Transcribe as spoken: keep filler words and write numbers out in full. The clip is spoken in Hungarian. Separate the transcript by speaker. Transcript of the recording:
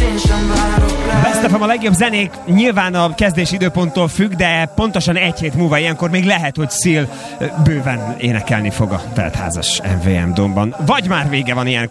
Speaker 1: Best of a legjobb zenék nyilván a kezdési időponttól függ, de pontosan egy hét múlva ilyenkor még lehet, hogy Seal bőven énekelni fog a teltházas em vé em Dome-ban. Vagy már vége van ilyen